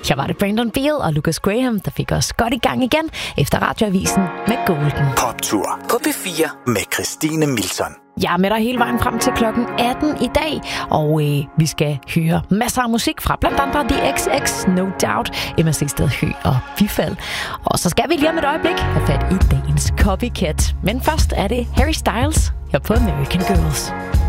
Her var det Brandon Beal og Lucas Graham, der fik os godt i gang igen efter radioavisen med Golden. Poptur på P4 med Christine Milton. Jeg er med dig hele vejen frem til klokken 18 i dag, og vi skal høre masser af musik fra blandt andet The XX, No Doubt, Emma Seksted Høgh og Bifald. Og så skal vi lige om et øjeblik have fat i dagens Copycat. Men først er det Harry Styles her på American Girls.